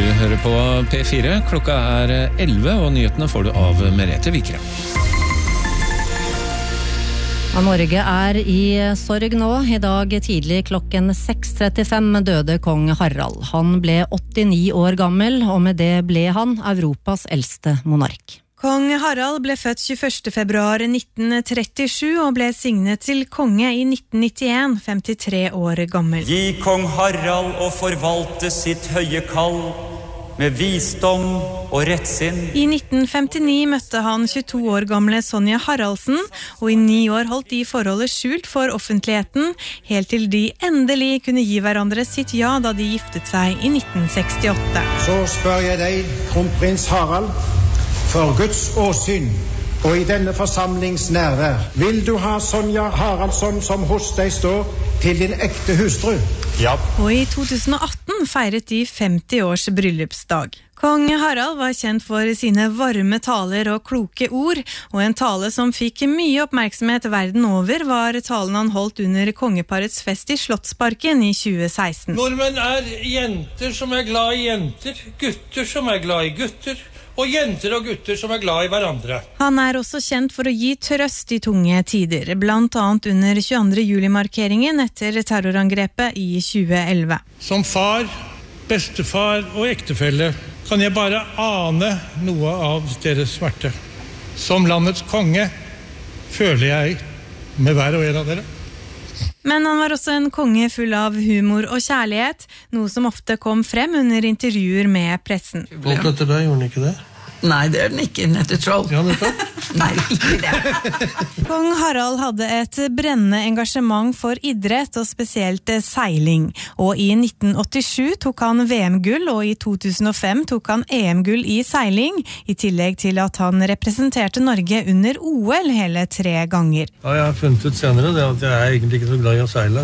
hører på P4. Klokka 11, og nyhetene får du av Merete Vikre. Norge i sorg nå. I dag tidlig klokken 6:35 døde kong Harald. Han ble 89 år gammel, og med det ble han Europas eldste monark. Kong Harald ble født 21. februar 1937 og ble signet til konge i 1991, 53 år gammel. Gi kong Harald å forvalte sitt høye kall med visdom og rettsinn. I 1959 møtte han 22 år gamle Sonja Haraldsen, og i 9 år holdt de forholdet skjult for offentligheten, helt til de endelig kunne gi hverandre sitt ja da de giftet seg i 1968. Så spør jeg deg, kronprins Harald, for Guds åsyn og i denne forsamlings nærvær, vil du ha Sonja Haraldsson som hos deg står til din ekte hustru? Ja. Og i 2018 feiret de 50 års bryllupsdag. Kong Harald var kjent for sine varme taler og kloke ord, og en tale som fikk mye oppmerksomhet verden over var talen han holdt under kongeparets fest i Slottsparken i 2016. Nordmenn jenter som glad i jenter, gutter som glad i gutter, og jenter og gutter som glad i hverandre. Han også kjent for å gi trøst i tunge tider, blant annet under 22. juli-markeringen etter terrorangrepet i 2011. Som far, bestefar og ektefelle kan jeg bare ane noe av deres smerte. Som landets konge føler jeg med hver og en av dere. Men han var også en konge full av humor og kjærlighet, noe som ofte kom frem under intervjuer med pressen. Folk etter deg, gjorde han ikke det? Nei, det den ikke, Nette Troll. Ja, nettopp. Nei, ikke det. Kong Harald hadde et brennende engasjement for idrett og spesielt seiling. Og i 1987 tok han VM-gull, og i 2005 tok han EM-gull i seiling, i tillegg til at han representerte Norge under OL hele 3 ganger. Ja, jeg har funnet ut senere det at jeg egentlig ikke så glad i å seile.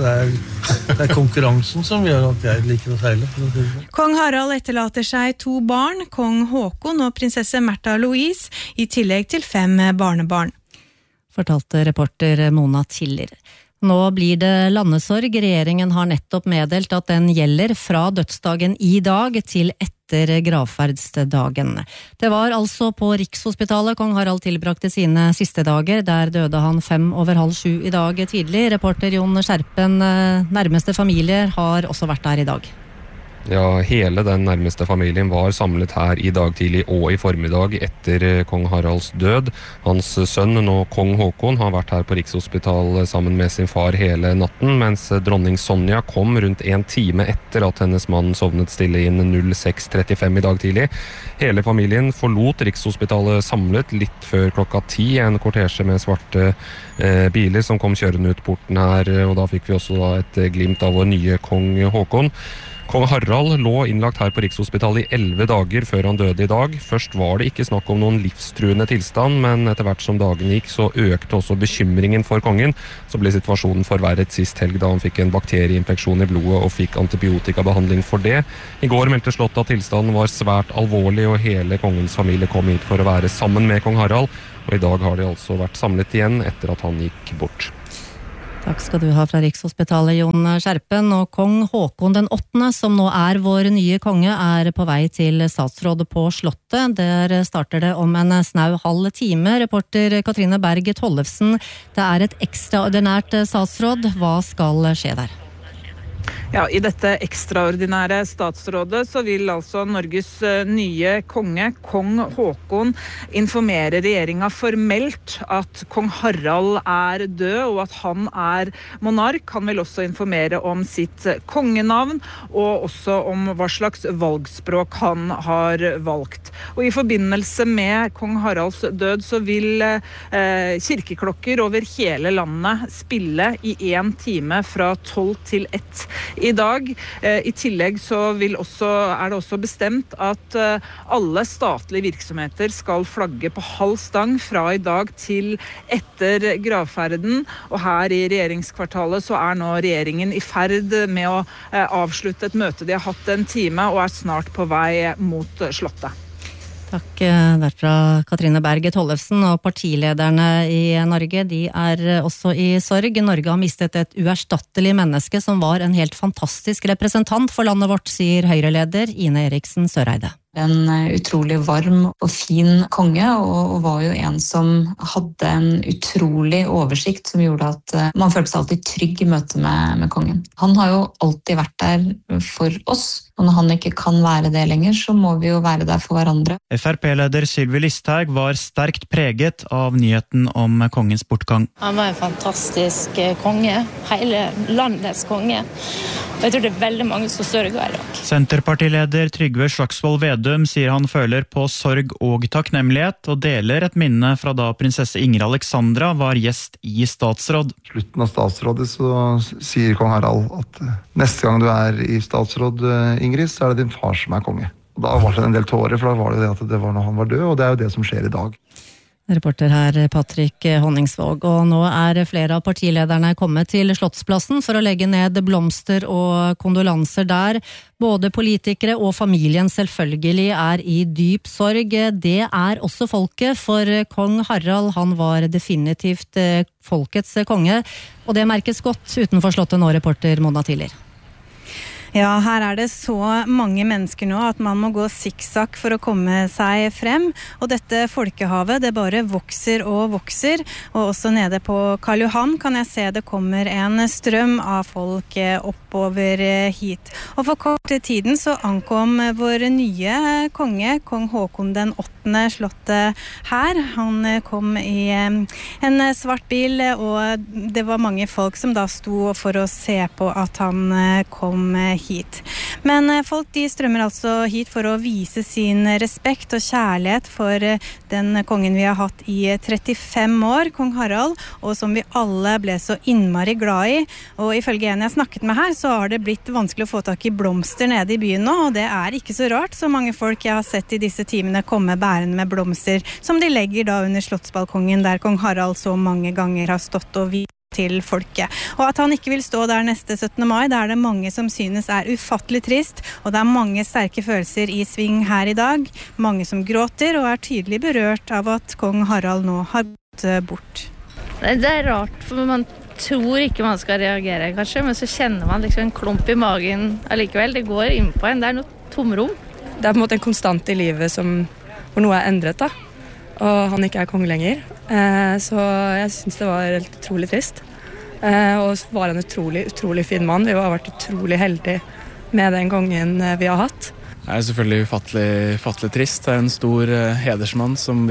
Det konkurransen som gjør at jeg liker å seile. Kong Harald etterlater seg 2 barn, kong Håkon og prinsesse Märtha Louise, i tillegg til 5 barnebarn. Fortalte reporter Mona Tiller. Nå blir det landesorg. Regjeringen har nettopp meddelt at den gjelder fra dødsdagen i dag til etter gravferdsdagen. Det var altså på Rikshospitalet kong Harald tilbrakte sine siste dager. Der døde han 6:05 i dag tidlig. Reporter Jon Skjerpen, nærmeste familier har også vært der i dag. Ja, hele den nærmeste familien var samlet her i dag tidlig og i formiddag etter kong Haralds død. Hans sønn, nå kong Håkon, har vært her på Rikshospitalet sammen med sin far hele natten, mens dronning Sonja kom rundt 1 time etter at hennes mann sovnet stille inn 06:35 i dag tidlig. Hele familien forlot Rikshospitalet samlet litt før klokka 10, en kortesje med svarte biler som kom kjørende ut porten her, og da fikk vi også et glimt av vår nye kong Håkon. Kong Harald lå innlagt her på Rikshospitalet i 11 dager før han døde i dag. Først var det ikke snakk om noen livstruende tilstand, men etter hvert som dagen gikk, så økte også bekymringen for kongen. Så ble situasjonen forverret sist helg da han fikk en bakterieinfeksjon i blodet og fikk antibiotikabehandling for det. I går meldte Slottet at tilstanden var svært alvorlig, og hele kongens familie kom hit for å være sammen med kong Harald. Og i dag har de altså vært samlet igjen etter at han gikk bort. Takk skal du ha fra Rikshospitalet, Jon Skjerpen. Og kong Håkon den 8., som nå vår nye konge, på vei til statsrådet på Slottet. Der starter det om en snau halv time. Reporter Katrine Berg Tollefsen, det et ekstraordinært statsråd. Hva skal skje der? Ja, i dette ekstraordinære statsrådet så vil altså Norges nye konge, kong Håkon, informere regjeringa formelt at kong Harald død, og at han monark. Han vil også informere om sitt kongenavn, og også om hva slags valgspråk han har valgt. Og i forbindelse med kong Haralds død så vil kirkeklokker over hele landet spille i 1 time fra 12 til 1 i dag. I tillegg så det også bestemt at alle statlige virksomheter skal flagge på halv stang fra i dag til etter gravferden. Og her i regjeringskvartalet så nå regjeringen i ferd med å avslutte et møte de har hatt en time, og snart på vei mot Slottet. Takk derfra Katrine Berg Tollefsen, og partilederne i Norge, de også i sorg. Norge har mistet et uerstattelig menneske som var en helt fantastisk representant for landet vårt, sier Høyre-leder Ine Eriksen Søreide. En utrolig varm og fin konge, og var jo en som hadde en utrolig oversikt som gjorde at man følte seg alltid trygg i møte med kongen. Han har jo alltid vært der for oss, og når han ikke kan være det lenger, så må vi jo være der for hverandre. FrP-leder Sylvi Listhaug var sterkt preget av nyheten om kongens bortgang. Han var en fantastisk konge, hele landets konge. Og jeg tror det veldig mange som sørger i dag. Senterpartileder Trygve Slagsvold Vedum sier han føler på sorg og takknemlighet, og deler et minne fra da prinsesse Ingrid Alexandra var gjest i statsråd. Slutten av statsrådet så sier kong Harald at neste gang du i statsråd, Ingrid, så det din far som konge. Og da var det en del tårer, for da var det at det var når han var død, og det jo det som skjer i dag. Reporter her Patrick Honningsvåg, og nå flere av partilederne kommet til Slottsplassen for å legge ned blomster og kondolanser der. Både politikere og familien selvfølgelig i dyp sorg. Det også folket, for kong Harald, han var definitivt folkets konge, og det merkes godt utenfor slottet nå, reporter Mona Tiller. Ja, her det så mange mennesker nå at man må gå sikksakk for å komme seg frem, og dette folkehavet, det bare vokser og vokser, og også nede på Karl Johan kan jeg se det kommer en strøm av folk oppover hit. Og for kort tiden så ankom vår nye konge, kong Håkon den 8. slottet her. Han kom i en svart bil, og det var mange folk som da sto for å se på at han kom hit. Men folk de strømmer altså hit for å vise sin respekt og kjærlighet for den kongen vi har hatt i 35 år, kong Harald, og som vi alle ble så innmari glad i. Og ifølge en jeg snakket med her, så har det blitt vanskelig å få tak i blomster nede i byen nå, og det ikke så rart, så mange folk jeg har sett i disse timene komme bærende med blomster, som de legger da under slottsbalkongen, der kong Harald så mange ganger har stått og vist til folket. Og at han ikke vil stå der neste 17. mai, det det mange som synes ufattelig trist, og det mange sterke følelser i sving her i dag. Mange som gråter og tydelig berørt av at kong Harald nå har gått bort. Det rart, for man tror ikke man skal reagere kanskje, men så kjenner man liksom en klump i magen allikevel. Det går inn på en, det noe tomrom. Det på en måte en konstant i livet hvor noe endret da, og han ikke konge lenger. Så jeg synes det var helt utrolig trist. Og var en utrolig fin mann. Vi har vært utrolig heldige med den kongen vi har hatt. Det selvfølgelig ufattelig trist. Det en stor hedersmann som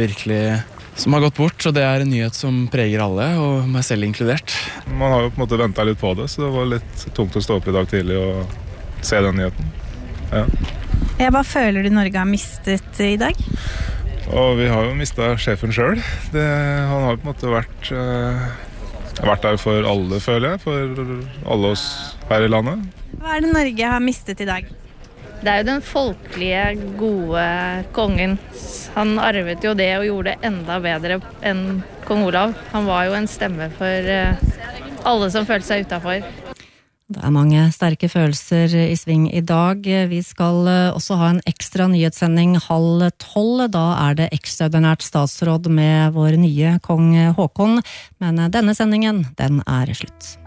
har gått bort, og det en nyhet som preger alle, og meg selv inkludert. Man har jo på en måte ventet litt på det, så det var litt tungt å stå opp i dag tidlig og se den nyheten. Ja. Hva føler du Norge har mistet i dag? Og vi har jo mistet sjefen selv. Han har på en måte vært der for alle, føler jeg, for alle oss her i landet. Hva det Norge har mistet i dag? Det jo den folkelige, gode kongen. Han arvet jo det og gjorde det enda bedre enn kong Olav. Han var jo en stemme for alle som følte seg utenfor. Det mange sterke følelser i sving i dag. Vi skal også ha en ekstra nyhetssending 11:30. Da det ekstraordinært statsråd med vår nye kong Håkon. Men denne sendingen, den slutt.